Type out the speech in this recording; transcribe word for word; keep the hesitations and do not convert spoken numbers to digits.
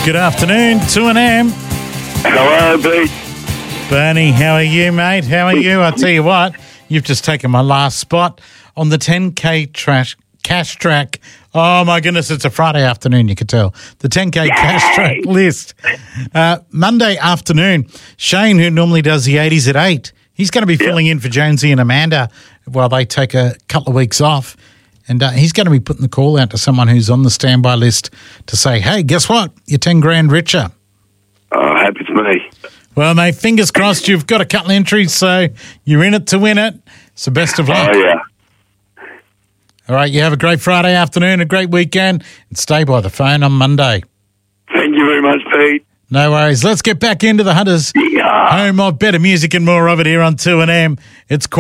Good afternoon, two and M. Hello, Pete. Bernie, how are you, mate? How are you? I'll tell you what, you've just taken my last spot on the ten K trash cash track. Oh, my goodness, it's a Friday afternoon, you could tell. The ten K Yay! cash track list. Uh, Monday afternoon, Shane, who normally does the eighties at eight, he's going to be Yep. filling in for Jonesy and Amanda while they take a couple of weeks off. And uh, he's going to be putting the call out to someone who's on the standby list to say, hey, guess what? You're ten grand richer. Oh, happy for me. Well, mate, fingers crossed you've got a couple of entries, so you're in it to win it. So best of luck. Oh, yeah. All right, you have a great Friday afternoon, a great weekend, and stay by the phone on Monday. Thank you very much, Pete. No worries. Let's get back into the Hunters' Yeah. home of better music and more of it here on two and M. It's